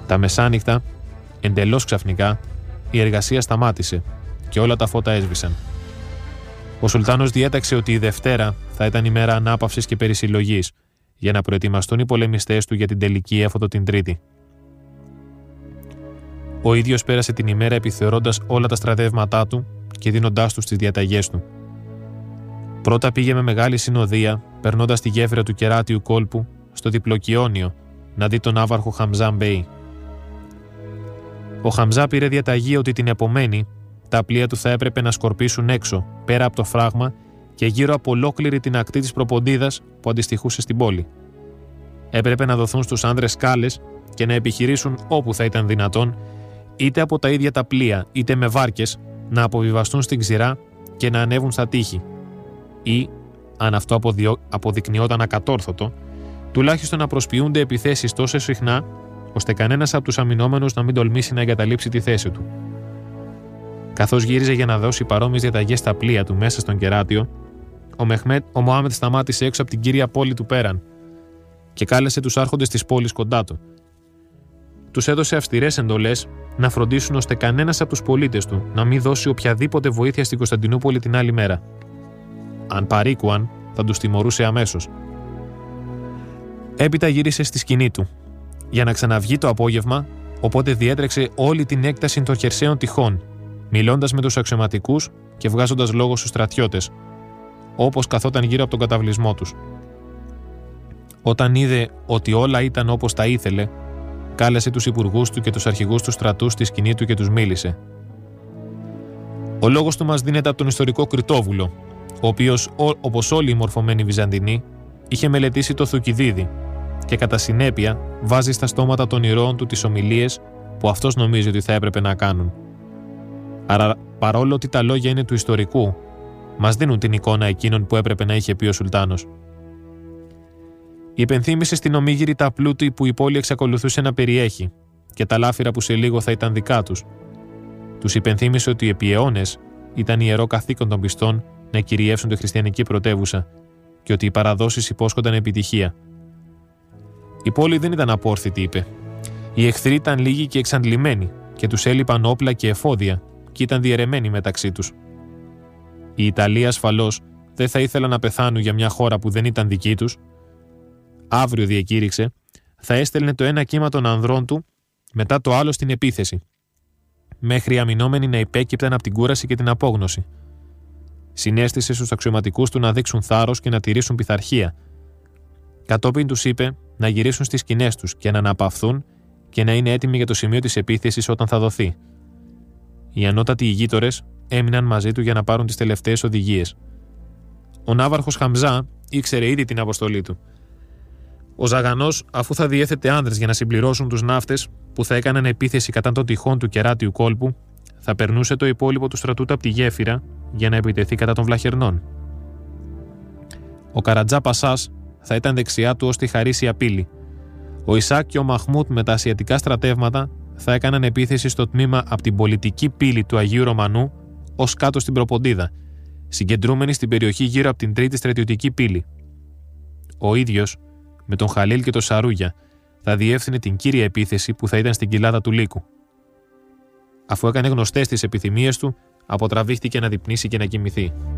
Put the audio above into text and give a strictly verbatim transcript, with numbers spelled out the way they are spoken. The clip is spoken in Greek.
Τα μεσάνυχτα, εντελώς ξαφνικά, η εργασία σταμάτησε και όλα τα φώτα έσβησαν. Ο Σουλτάνος διέταξε ότι η Δευτέρα θα ήταν ημέρα ανάπαυσης και περισυλλογής, για να προετοιμαστούν οι πολεμιστές του για την τελική έφοδο την Τρίτη. Ο ίδιος πέρασε την ημέρα επιθεωρώντας όλα τα στρατεύματά του και δίνοντάς τους τις διαταγές του. Πρώτα πήγε με μεγάλη συνοδεία, περνώντας τη γέφυρα του κεράτιου κόλπου, στο διπλοκιόνιο, να δει τον ναύαρχο Χαμζά Μπέι. Ο Χαμζά πήρε διαταγή ότι την επομένη τα πλοία του θα έπρεπε να σκορπίσουν έξω, πέρα από το φράγμα και γύρω από ολόκληρη την ακτή της Προποντίδας που αντιστοιχούσε στην πόλη. Έπρεπε να δοθούν στους άνδρες σκάλες και να επιχειρήσουν όπου θα ήταν δυνατόν, είτε από τα ίδια τα πλοία είτε με βάρκες, να αποβιβαστούν στην ξηρά και να ανέβουν στα τείχη. Ή, αν αυτό αποδιο... αποδεικνυόταν ακατόρθωτο, τουλάχιστον να προσποιούνται επιθέσεις τόσο συχνά, ώστε κανένας από τους αμυνόμενους να μην τολμήσει να εγκαταλείψει τη θέση του. Καθώς γύριζε για να δώσει παρόμοιες διαταγές στα πλοία του μέσα στον κεράτιο, ο, Μεχμέτ, ο Μωάμετ σταμάτησε έξω από την κύρια πόλη του Πέραν και κάλεσε τους άρχοντες της πόλης κοντά του. Τους έδωσε αυστηρές εντολές να φροντίσουν ώστε κανένας από τους πολίτες του να μην δώσει οποιαδήποτε βοήθεια στην Κωνσταντινούπολη την άλλη μέρα. Αν παρήκουαν, θα τους τιμωρούσε αμέσως. Έπειτα γύρισε στη σκηνή του για να ξαναβγεί το απόγευμα, οπότε διέτρεξε όλη την έκταση των χερσαίων τυχών, μιλώντας με τους αξιωματικούς και βγάζοντας λόγο στους στρατιώτες, όπως καθόταν γύρω από τον καταβλισμό τους. Όταν είδε ότι όλα ήταν όπως τα ήθελε, κάλεσε τους υπουργούς του και τους αρχηγούς του στρατού στη σκηνή του και τους μίλησε. Ο λόγος του μας δίνεται από τον ιστορικό Κριτόβουλο, ο οποίος, όπως όλοι οι μορφωμένοι Βυζαντινοί, είχε μελετήσει το Θουκυδίδη και κατά συνέπεια βάζει στα στόματα των ηρώων του τις ομιλίες που αυτός νομίζει ότι θα έπρεπε να κάνουν. Άρα, παρόλο ότι τα λόγια είναι του ιστορικού, μας δίνουν την εικόνα εκείνων που έπρεπε να είχε πει ο Σουλτάνος. Υπενθύμησε στην ομίγυρη τα πλούτη που η πόλη εξακολουθούσε να περιέχει και τα λάφυρα που σε λίγο θα ήταν δικά τους. Τους υπενθύμησε ότι επί αιώνες ήταν ιερό καθήκον των πιστών να κυριεύσουν τη χριστιανική πρωτεύουσα και ότι οι παραδόσεις υπόσχονταν επιτυχία. Η πόλη δεν ήταν απόρθητη, είπε. Οι εχθροί ήταν λίγοι και εξαντλημένοι και τους έλειπαν όπλα και εφόδια και ήταν διαιρεμένοι μεταξύ τους. Οι Ιταλοί ασφαλώς δεν θα ήθελαν να πεθάνουν για μια χώρα που δεν ήταν δική τους. Αύριο, διακήρυξε, θα έστελνε το ένα κύμα των ανδρών του μετά το άλλο στην επίθεση, μέχρι οι αμυνόμενοι να υπέκυπταν από την κούραση και την απόγνωση. Συνέστησε στους αξιωματικούς του να δείξουν θάρρος και να τηρήσουν πειθαρχία. Κατόπιν τους είπε να γυρίσουν στις σκηνές τους και να αναπαυθούν και να είναι έτοιμοι για το σημείο της επίθεσης όταν θα δοθεί. Οι ανώτατοι ηγείτορες έμειναν μαζί του για να πάρουν τις τελευταίες οδηγίες. Ο ναύαρχος Χαμζά ήξερε ήδη την αποστολή του. Ο Ζαγανός, αφού θα διέθετε άνδρες για να συμπληρώσουν τους ναύτες που θα έκαναν επίθεση κατά των τυχών του κεράτιου κόλπου, θα περνούσε το υπόλοιπο του στρατού από τη γέφυρα για να επιτεθεί κατά των Βλαχερνών. Ο Καρατζά Πασάς θα ήταν δεξιά του ώστε χαρίσει απείλη. Ο Ισάκ και ο Μαχμούτ με τα ασιατικά στρατεύματα θα έκαναν επίθεση στο τμήμα από την πολιτική πύλη του Αγίου Ρωμανού ως κάτω στην Προποντίδα, συγκεντρούμενη στην περιοχή γύρω από την τρίτη στρατιωτική πύλη. Ο ίδιος, με τον Χαλίλ και τον Σαρούγια, θα διεύθυνε την κύρια επίθεση που θα ήταν στην κοιλάδα του Λύκου. Αφού έκανε γνωστές τις επιθυμίες του, αποτραβήχτηκε να δειπνήσει και να κοιμηθεί.